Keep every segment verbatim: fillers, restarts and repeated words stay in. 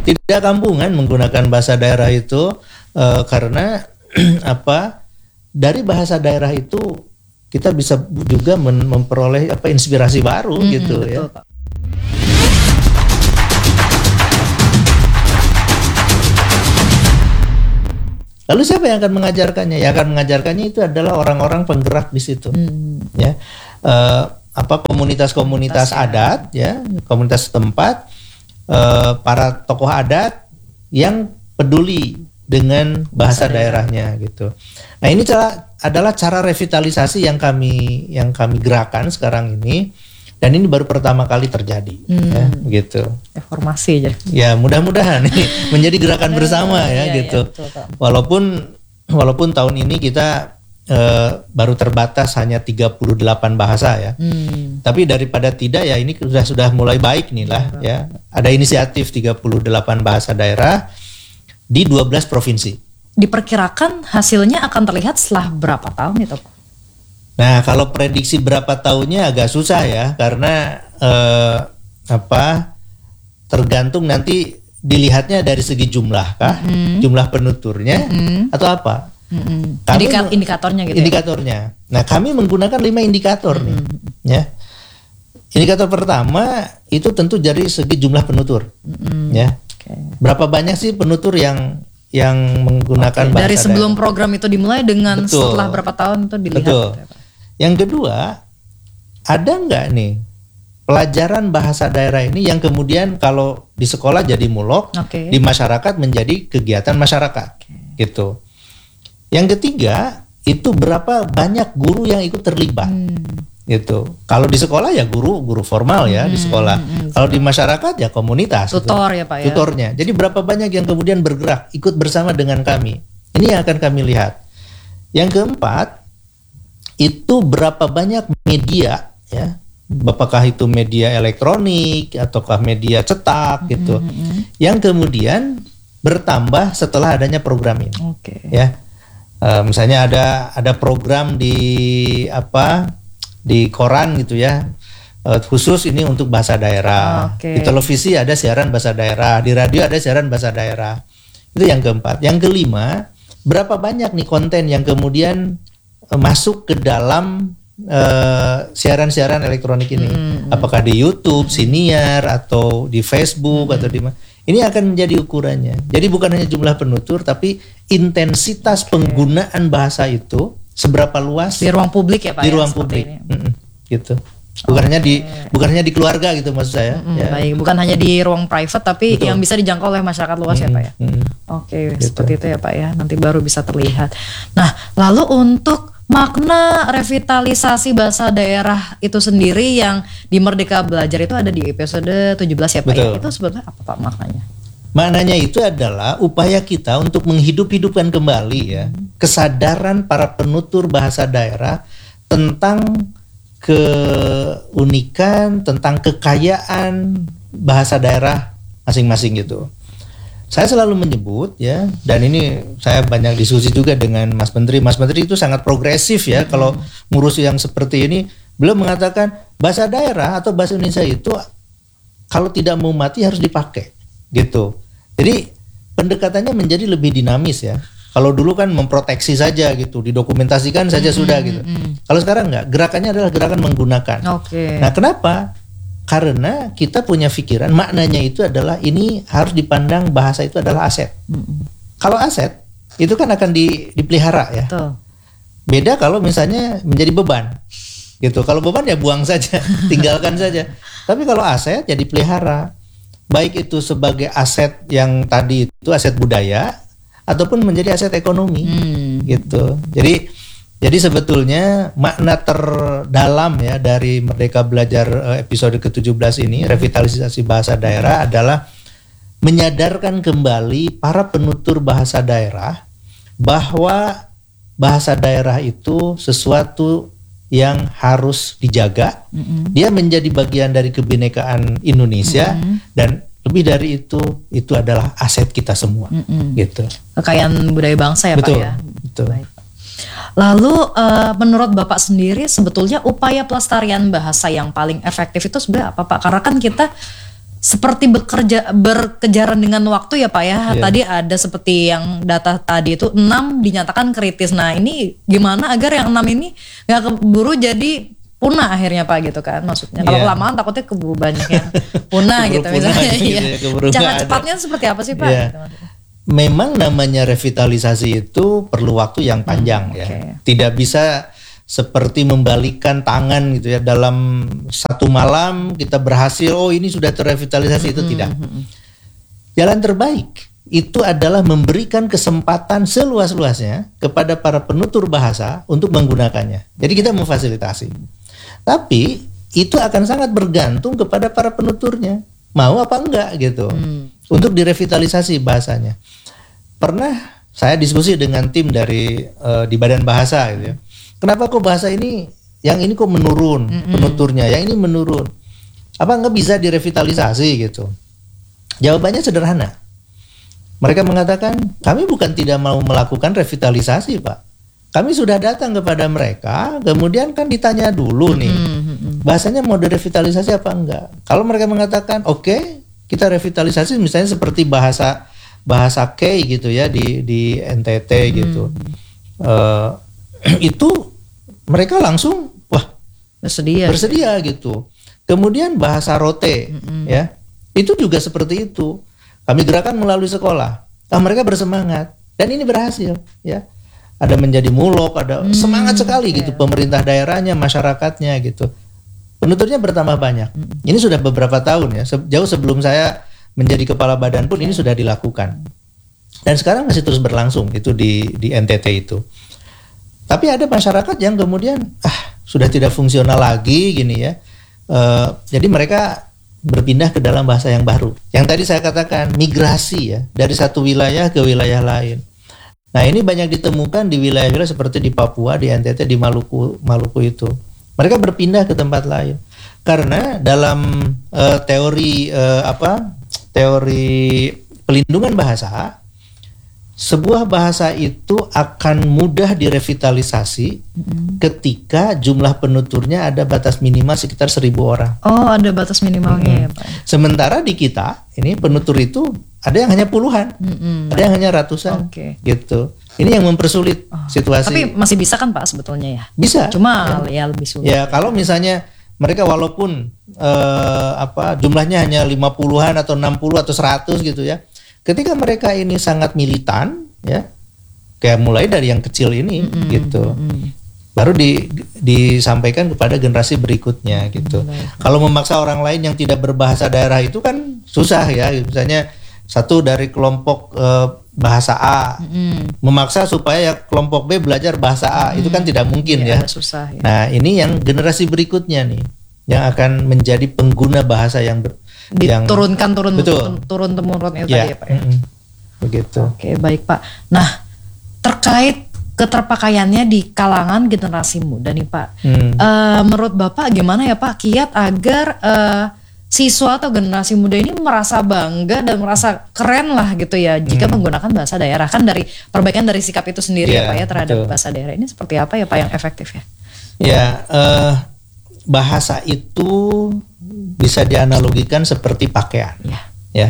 tidak kampungan menggunakan bahasa daerah itu uh, karena apa dari bahasa daerah itu kita bisa juga men- memperoleh apa inspirasi baru hmm, gitu betul, ya. Pak. Lalu siapa yang akan mengajarkannya? Yang akan mengajarkannya itu adalah orang-orang penggerak di situ, hmm. ya, uh, apa komunitas-komunitas adat, ya, komunitas setempat, uh, para tokoh adat yang peduli dengan bahasa, bahasa daerahnya, gitu. Nah ini cara, adalah cara revitalisasi yang kami yang kami gerakan sekarang ini. Dan ini baru pertama kali terjadi, hmm. ya, gitu. Reformasi aja. Ya, mudah-mudahan ini menjadi gerakan bersama ya, ya gitu. Ya, betul, walaupun walaupun tahun ini kita uh, baru terbatas hanya tiga puluh delapan bahasa ya. Hmm. Tapi daripada tidak ya ini sudah sudah mulai baik nih lah ya. Ada inisiatif tiga puluh delapan bahasa daerah di dua belas provinsi. Diperkirakan hasilnya akan terlihat setelah berapa tahun itu, Pak? Nah, kalau prediksi berapa tahunnya agak susah ya, karena eh, apa tergantung nanti dilihatnya dari segi jumlah kah, mm-hmm. jumlah penuturnya, mm-hmm. atau apa? Mm-hmm. Indika- indikatornya gitu. Indikatornya. Ya? Nah, kami menggunakan lima indikator mm-hmm. nih, ya. Indikator pertama itu tentu dari segi jumlah penutur, mm-hmm. ya. Okay. Berapa banyak sih penutur yang yang menggunakan okay. bahasa dari sebelum daerah? Program itu dimulai dengan Betul. Setelah berapa tahun itu dilihat. Betul. Gitu ya, Pak? Yang kedua, ada nggak nih pelajaran bahasa daerah ini yang kemudian kalau di sekolah jadi mulok, okay. di masyarakat menjadi kegiatan masyarakat, okay. gitu. Yang ketiga, itu berapa banyak guru yang ikut terlibat, hmm. gitu. Kalau di sekolah ya guru, guru formal ya hmm. di sekolah. Hmm. Kalau di masyarakat ya komunitas. Tutor gitu. Ya Pak ya. Tutornya. Jadi berapa banyak yang kemudian bergerak ikut bersama dengan kami. Ini yang akan kami lihat. Yang keempat, itu berapa banyak media ya, apakah itu media elektronik ataukah media cetak mm-hmm. gitu, yang kemudian bertambah setelah adanya program ini. Okay. Ya, uh, misalnya ada ada program di apa di koran gitu ya, uh, khusus ini untuk bahasa daerah. Okay. Di televisi ada siaran bahasa daerah, di radio ada siaran bahasa daerah. Itu yang keempat. Yang kelima, berapa banyak nih konten yang kemudian masuk ke dalam uh, siaran-siaran elektronik ini, hmm. apakah di YouTube, Siniar atau di Facebook hmm. atau di mana? Ini akan menjadi ukurannya. Jadi bukan hanya jumlah penutur, tapi intensitas okay. penggunaan bahasa itu seberapa luas di ruang publik ya Pak. Di ya, ruang publik, mm-mm, gitu. okay. Bukan hanya di bukan hanya di keluarga gitu maksud saya. Mm-hmm, ya. Baik, bukan hanya di ruang private, tapi Betul. yang bisa dijangkau oleh masyarakat luas mm-hmm. ya Pak ya. Mm-hmm. Oke, okay, gitu. Seperti itu ya Pak ya. Nanti baru bisa terlihat. Nah, lalu untuk makna revitalisasi bahasa daerah itu sendiri yang di Merdeka Belajar itu ada di episode tujuh belas ya Pak ya. Itu sebetulnya apa Pak maknanya? Maknanya itu adalah upaya kita untuk menghidup-hidupkan kembali ya hmm. kesadaran para penutur bahasa daerah tentang keunikan, tentang kekayaan bahasa daerah masing-masing gitu. Saya selalu menyebut ya, dan ini saya banyak diskusi juga dengan Mas Menteri. Mas Menteri itu sangat progresif ya, hmm. kalau ngurus yang seperti ini. Beliau mengatakan bahasa daerah atau bahasa Indonesia itu kalau tidak mau mati harus dipakai, gitu. Jadi pendekatannya menjadi lebih dinamis ya. Kalau dulu kan memproteksi saja gitu, didokumentasikan saja hmm, sudah gitu. Hmm. Kalau sekarang enggak, gerakannya adalah gerakan menggunakan. Okay. Nah, kenapa? Karena kita punya pikiran maknanya itu adalah ini harus dipandang bahasa itu adalah aset. Hmm. Kalau aset itu kan akan di, dipelihara ya. Betul. Beda kalau misalnya menjadi beban. Gitu. Kalau beban ya buang saja, tinggalkan saja. Tapi kalau aset ya dipelihara. Baik itu sebagai aset yang tadi itu aset budaya ataupun menjadi aset ekonomi. Hmm. Gitu. Jadi Jadi sebetulnya makna terdalam ya dari Merdeka Belajar episode ke tujuh belas ini, revitalisasi bahasa daerah, adalah menyadarkan kembali para penutur bahasa daerah bahwa bahasa daerah itu sesuatu yang harus dijaga. Mm-hmm. Dia menjadi bagian dari kebinekaan Indonesia, mm-hmm. dan lebih dari itu, itu adalah aset kita semua. Mm-hmm. Gitu. Kekayaan budaya bangsa ya betul, Pak ya. Betul. Baik. Lalu uh, menurut Bapak sendiri sebetulnya upaya pelestarian bahasa yang paling efektif itu sebenarnya apa Pak? Karena kan kita seperti bekerja berkejaran dengan waktu ya Pak ya. Yeah. Tadi ada seperti yang data tadi itu enam dinyatakan kritis. Nah ini gimana agar yang enam ini nggak keburu jadi punah akhirnya Pak gitu kan maksudnya. Kalau yeah. kelamaan takutnya keburu banyak yang punah gitu misalnya. Gitu ya, cara cepatnya seperti apa sih Pak? Yeah. Gitu, memang namanya revitalisasi itu perlu waktu yang panjang hmm, ya. Okay. Tidak bisa seperti membalikan tangan gitu ya, dalam satu malam kita berhasil, oh ini sudah terrevitalisasi, itu hmm, tidak. Jalan terbaik itu adalah memberikan kesempatan seluas-luasnya kepada para penutur bahasa untuk menggunakannya. Jadi kita memfasilitasi. Tapi itu akan sangat bergantung kepada para penuturnya, mau apa enggak gitu, hmm. untuk direvitalisasi bahasanya. Pernah saya diskusi dengan tim dari uh, di Badan Bahasa gitu ya. Kenapa kok bahasa ini, yang ini kok menurun, mm-hmm. penuturnya, yang ini menurun. Apa nggak bisa direvitalisasi gitu? Jawabannya sederhana. Mereka mengatakan, kami bukan tidak mau melakukan revitalisasi Pak. Kami sudah datang kepada mereka, kemudian kan ditanya dulu nih, mm-hmm. bahasanya mau direvitalisasi apa enggak. Kalau mereka mengatakan, oke, okay, kita revitalisasi misalnya seperti bahasa bahasa K gitu ya, di, di N T T gitu. Mm-hmm. Uh, itu mereka langsung wah bersedia bersedia gitu. Kemudian bahasa rote mm-hmm. ya, itu juga seperti itu. Kami gerakan melalui sekolah. Nah, mereka bersemangat dan ini berhasil ya. Ada menjadi mulok, ada mm, semangat sekali okay. gitu pemerintah daerahnya, masyarakatnya gitu. Penuturnya bertambah banyak. Mm-hmm. Ini sudah beberapa tahun ya. Jauh sebelum saya menjadi kepala badan pun ini sudah dilakukan. Dan sekarang masih terus berlangsung itu di di N T T itu. Tapi ada masyarakat yang kemudian ah sudah tidak fungsional lagi gini ya. Uh, jadi mereka berpindah ke dalam bahasa yang baru. Yang tadi saya katakan migrasi ya dari satu wilayah ke wilayah lain. Nah ini banyak ditemukan di wilayah-wilayah seperti di Papua, di N T T, di Maluku, Maluku itu. Mereka berpindah ke tempat lain karena dalam uh, teori uh, apa? Teori pelindungan bahasa. Sebuah bahasa itu akan mudah direvitalisasi mm-hmm. ketika jumlah penuturnya ada batas minimal sekitar seribu orang. Oh, ada batas minimalnya mm-hmm. ya Pak. Sementara di kita, ini penutur itu ada yang hanya puluhan, mm-hmm. ada yang hanya ratusan, okay. gitu. Ini yang mempersulit oh. situasi. Tapi masih bisa kan Pak sebetulnya ya? Bisa. Cuma ya, ya lebih sulit. Ya, kalau misalnya mereka walaupun uh, apa jumlahnya hanya lima puluhan atau enam puluh atau seratus gitu ya. Ketika mereka ini sangat militan, ya, kayak mulai dari yang kecil ini, mm-hmm. gitu, mm-hmm. baru di, disampaikan kepada generasi berikutnya, gitu. Mm-hmm. Kalau memaksa orang lain yang tidak berbahasa daerah itu kan susah ya, misalnya satu dari kelompok uh, bahasa A, mm-hmm. memaksa supaya kelompok B belajar bahasa A, mm-hmm. itu kan tidak mungkin ya. ya. Susah, ya. Nah, ini yang generasi berikutnya nih, yang akan menjadi pengguna bahasa yang ber, diturunkan turun betul. turun temurun itu ya, tadi ya Pak ya. Mm-hmm. Begitu. Oke, baik Pak. Nah, terkait keterpakaiannya di kalangan generasi muda nih Pak. Hmm. Uh, menurut Bapak gimana ya Pak kiat agar uh, siswa atau generasi muda ini merasa bangga dan merasa keren lah gitu ya jika hmm. menggunakan bahasa daerah, kan dari perbaikan dari sikap itu sendiri yeah, ya Pak ya terhadap betul. bahasa daerah ini seperti apa ya Pak yang efektif ya? Ya, uh, bahasa itu bisa dianalogikan seperti pakaian, ya. ya.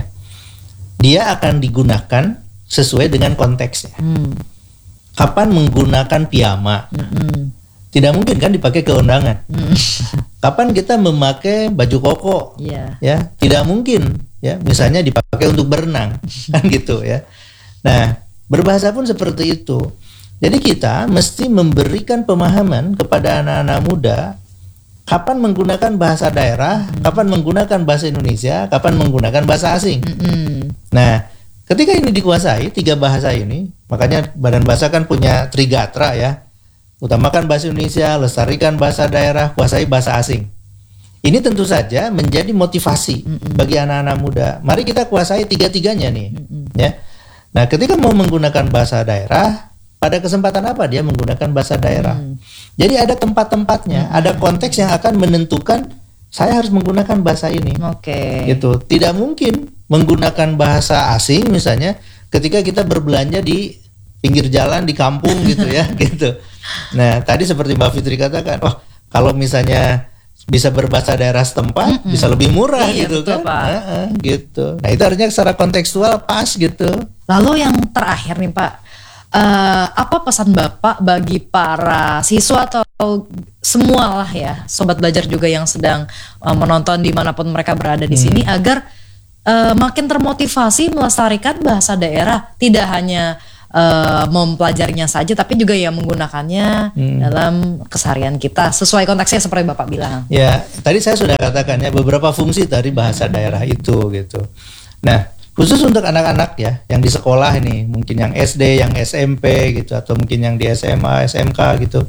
Dia akan digunakan sesuai dengan konteksnya. Hmm. Kapan menggunakan piyama? Hmm. Tidak mungkin kan dipakai ke undangan. Hmm. Kapan kita memakai baju koko? Yeah. Ya, tidak mungkin. Ya, misalnya dipakai untuk berenang, kan gitu ya. Nah, berbahasa pun seperti itu. Jadi kita mesti memberikan pemahaman kepada anak-anak muda. Kapan menggunakan bahasa daerah, mm-hmm. kapan menggunakan bahasa Indonesia, kapan menggunakan bahasa asing. Mm-hmm. Nah, ketika ini dikuasai tiga bahasa ini, makanya Badan Bahasa kan punya Trigatra ya. Utamakan bahasa Indonesia, lestarikan bahasa daerah, kuasai bahasa asing. Ini tentu saja menjadi motivasi mm-hmm. bagi anak-anak muda. Mari kita kuasai tiga-tiganya nih, mm-hmm. ya. Nah, ketika mau menggunakan bahasa daerah, pada kesempatan apa dia menggunakan bahasa daerah? Hmm. Jadi ada tempat-tempatnya, hmm. ada konteks yang akan menentukan saya harus menggunakan bahasa ini. Oke. Okay. Gitu. Tidak mungkin menggunakan bahasa asing misalnya ketika kita berbelanja di pinggir jalan di kampung gitu ya, gitu. Nah, tadi seperti Mbak Fitri katakan, wah kalau misalnya bisa berbahasa daerah setempat, mm-hmm. bisa lebih murah iya, gitu betul, kan, Pak. Nah, gitu. Nah itu artinya secara kontekstual pas gitu. Lalu yang terakhir nih Pak, uh, apa pesan Bapak bagi para siswa atau semua lah ya, sobat belajar juga yang sedang uh, menonton dimanapun mereka berada di hmm. sini agar uh, makin termotivasi melestarikan bahasa daerah, tidak hanya Uh, mempelajarinya saja tapi juga ya menggunakannya hmm. dalam keseharian kita sesuai konteksnya seperti Bapak bilang. Ya, tadi saya sudah katakan ya beberapa fungsi dari bahasa daerah itu gitu. Nah, khusus untuk anak-anak ya yang di sekolah ini, mungkin yang S D, yang S M P gitu atau mungkin yang di S M A, S M K gitu.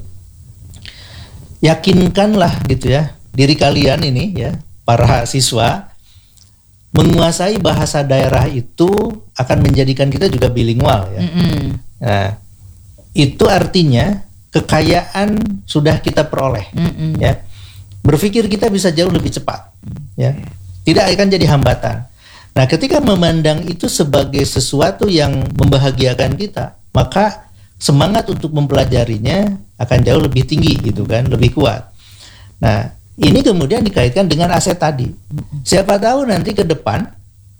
Yakinkanlah gitu ya diri kalian ini ya, para siswa menguasai bahasa daerah itu akan menjadikan kita juga bilingual ya. Mm-hmm. Nah, itu artinya kekayaan sudah kita peroleh mm-hmm. ya. Berpikir kita bisa jauh lebih cepat ya. Tidak akan jadi hambatan. Nah, ketika memandang itu sebagai sesuatu yang membahagiakan kita, maka semangat untuk mempelajarinya akan jauh lebih tinggi gitu kan, lebih kuat. Nah, ini kemudian dikaitkan dengan aset tadi. Siapa tahu nanti ke depan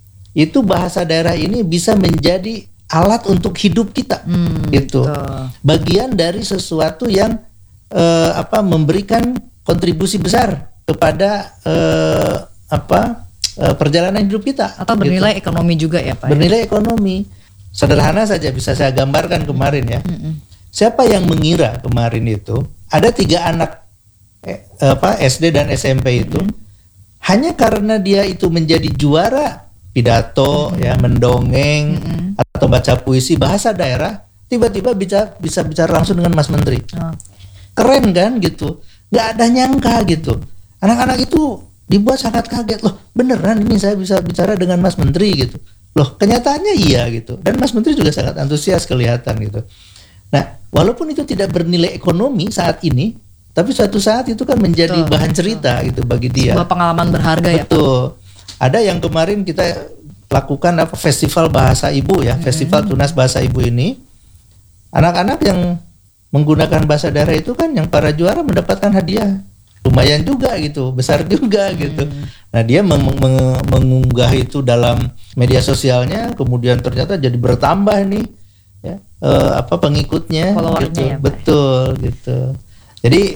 itu bahasa daerah ini bisa menjadi alat untuk hidup kita, hmm, gitu. Betul. Bagian dari sesuatu yang eh, apa memberikan kontribusi besar kepada eh, apa eh, perjalanan hidup kita. Atau bernilai gitu. Ekonomi juga ya Pak. Bernilai ya? Ekonomi. Sederhana saja bisa saya gambarkan kemarin ya. Hmm. Siapa yang mengira kemarin itu ada tiga anak Eh, apa S D dan S M P itu hmm. hanya karena dia itu menjadi juara pidato hmm. ya mendongeng hmm. atau baca puisi bahasa daerah, tiba-tiba bisa bisa bicara langsung dengan Mas Menteri. Oh. Keren kan gitu, nggak ada nyangka gitu. Anak-anak itu dibuat sangat kaget, loh beneran ini saya bisa bicara dengan Mas Menteri gitu. Loh kenyataannya iya gitu, dan Mas Menteri juga sangat antusias kelihatan gitu. Nah walaupun itu tidak bernilai ekonomi saat ini, tapi suatu saat itu kan menjadi betul, bahan cerita betul. Gitu bagi dia. Sebuah pengalaman berharga betul. Ya Pak. Betul. Ada yang kemarin kita lakukan apa festival bahasa ibu ya, hmm. festival tunas bahasa ibu ini. Anak-anak yang menggunakan bahasa daerah itu kan yang para juara mendapatkan hadiah. Lumayan juga gitu, besar juga hmm. gitu. Nah, dia meng- meng- mengunggah itu dalam media sosialnya, kemudian ternyata jadi bertambah nih ya, uh, apa pengikutnya gitu. Ya, betul gitu. Jadi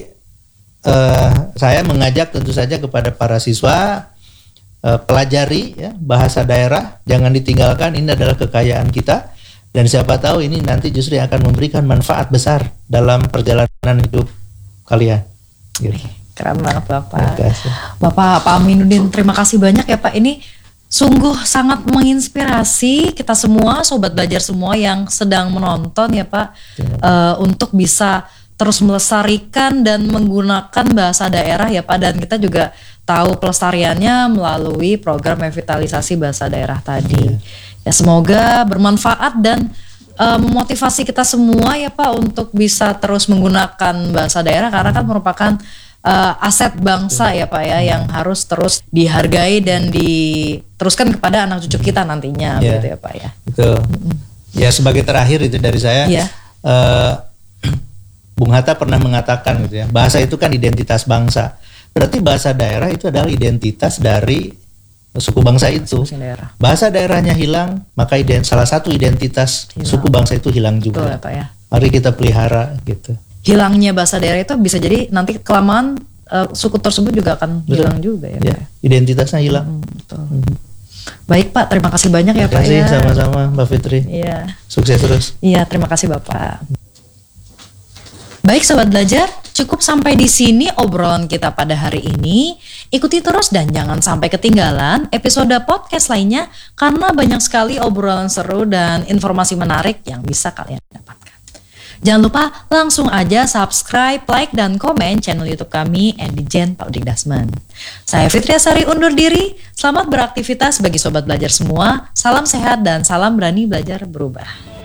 uh, saya mengajak tentu saja kepada para siswa uh, pelajari ya, bahasa daerah, jangan ditinggalkan, ini adalah kekayaan kita dan siapa tahu ini nanti justru yang akan memberikan manfaat besar dalam perjalanan hidup kalian. Gitu. Keren banget Bapak. Bapak Pak Aminuddin, terima kasih banyak ya Pak. Ini sungguh sangat menginspirasi kita semua, sobat belajar semua yang sedang menonton ya Pak, uh, untuk bisa terus melestarikan dan menggunakan bahasa daerah ya Pak, dan kita juga tahu pelestariannya melalui program revitalisasi bahasa daerah tadi. Ya semoga bermanfaat dan uh, memotivasi kita semua ya Pak untuk bisa terus menggunakan bahasa daerah karena kan merupakan uh, aset bangsa ya Pak ya yang harus terus dihargai dan diteruskan kepada anak cucu kita nantinya ya, gitu ya Pak ya. Betul. Ya sebagai terakhir itu dari saya. Ya. Uh, Bung Hatta pernah mengatakan gitu ya, bahasa itu kan identitas bangsa. Berarti bahasa daerah itu adalah identitas dari suku bangsa itu. Daerah. Bahasa daerahnya hilang, maka ident- salah satu identitas hilang. Suku bangsa itu hilang juga. Betul, Pak, ya. Mari kita pelihara gitu. Hilangnya bahasa daerah itu bisa jadi nanti kelamaan uh, suku tersebut juga akan betul. Hilang juga ya. Ya, identitasnya hilang. Hmm, betul. Hmm. Baik Pak, terima kasih banyak ya Pak. Terima kasih ya. sama-sama Mbak Fitri. Iya. Sukses terus. Iya, terima kasih Bapak. Baik sobat belajar, cukup sampai di sini obrolan kita pada hari ini. Ikuti terus dan jangan sampai ketinggalan episode podcast lainnya karena banyak sekali obrolan seru dan informasi menarik yang bisa kalian dapatkan. Jangan lupa langsung aja subscribe, like, dan komen channel YouTube kami Endigen Pak Udik Dasman. Saya Fitri Asari undur diri. Selamat beraktivitas bagi sobat belajar semua. Salam sehat dan salam berani belajar berubah.